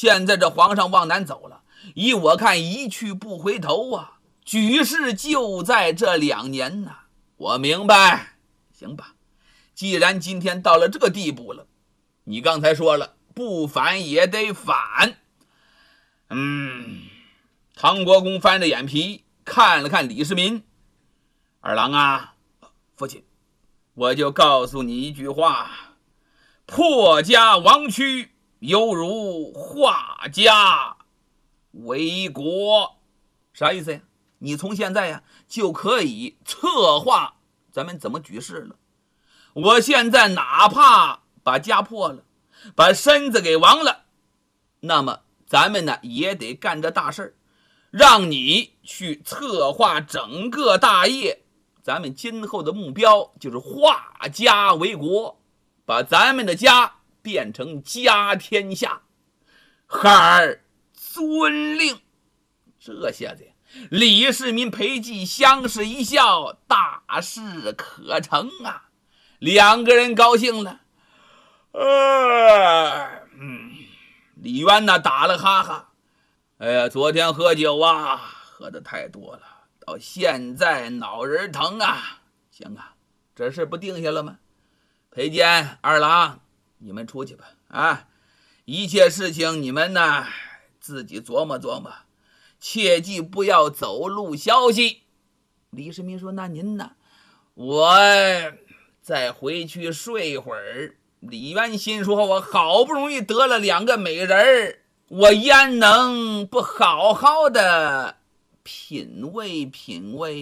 现在这皇上往南走了，依我看一去不回头啊，举事就在这2年呢。我明白，行吧，既然今天到了这个地步了，你刚才说了，不反也得反。唐国公翻着眼皮看了看李世民，二郎啊，父亲，我就告诉你一句话，破家亡躯，犹如化家为国。啥意思呀？你从现在呀就可以策划咱们怎么举事了。我现在哪怕把家破了，把身子给亡了，那么咱们呢也得干这大事，让你去策划整个大业。咱们今后的目标就是化家为国，把咱们的家变成家天下。孩儿遵令。这下子李世民、裴寂相视一笑，大事可成啊！2个人高兴了。李渊呢打了哈哈，哎呀，昨天喝酒啊，喝得太多了，到现在脑仁疼啊。行啊，这事不定下了吗？裴坚、二郎，你们出去吧啊！一切事情你们呢自己琢磨琢磨，切记不要走漏消息。李世民说：“那您呢？我再回去睡一会儿。”李渊心说：“我好不容易得了2个美人，我焉能不好好的品味品味